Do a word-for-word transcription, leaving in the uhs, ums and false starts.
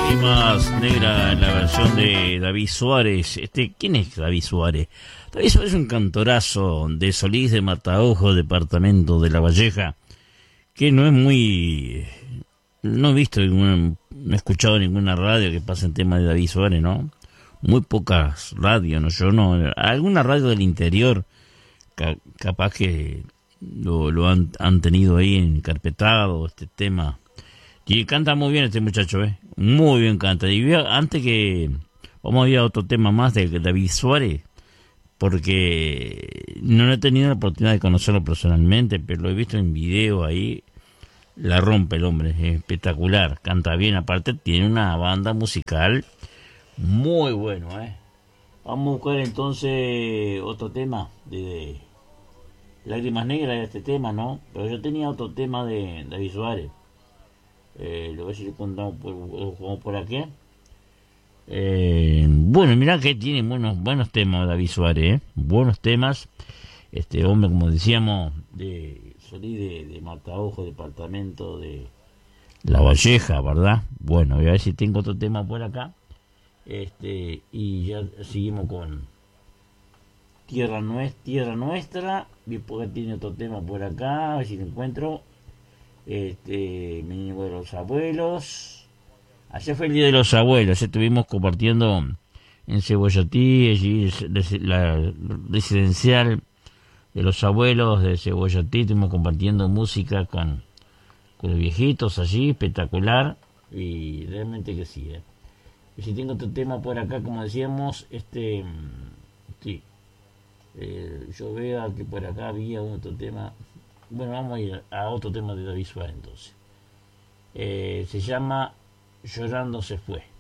Lágrimas Negras, la versión de David Suárez. Este, ¿quién es David Suárez? David Suárez es un cantorazo de Solís de Mataojo, departamento de La Valleja, que no es muy... No he visto, ninguna, no he escuchado ninguna radio que pase en tema de David Suárez, ¿no? Muy pocas radios, ¿no? Yo no... Alguna radio del interior, ca, capaz que lo, lo han, han tenido ahí encarpetado, este tema... Y canta muy bien este muchacho, ¿eh? Muy bien canta. Y antes que... Vamos a ir a otro tema más de David Suárez, porque no he tenido la oportunidad de conocerlo personalmente, pero lo he visto en video ahí. La rompe el hombre, es espectacular. Canta bien, aparte tiene una banda musical muy bueno, ¿eh? Vamos a buscar entonces otro tema de, de Lágrimas Negras, este tema, ¿no? Pero yo tenía otro tema de David Suárez. Eh, lo voy a decir contamos por, como por aquí. Eh, bueno, mirá que tiene buenos buenos temas David Suárez, ¿eh? Buenos temas. Este hombre, como decíamos, de Solís de, de Mataojo, departamento de La Valleja, ¿verdad? Bueno, voy a ver si tengo otro tema por acá. Este, y ya seguimos con Tierra Nuestra, Tierra Nuestra. Porque tiene otro tema por acá, a ver si lo encuentro. Este, mi niño de los abuelos. Ayer fue el día de los abuelos, estuvimos compartiendo en Cebollatí, allí la residencial de los abuelos de Cebollatí, estuvimos compartiendo música con, con los viejitos allí, espectacular, y realmente que sí, ¿eh? Y si tengo otro tema por acá, como decíamos, este, sí, eh, yo veo que por acá había otro tema. Bueno, vamos a ir a otro tema de David Suárez entonces. Eh, se llama Llorando se fue.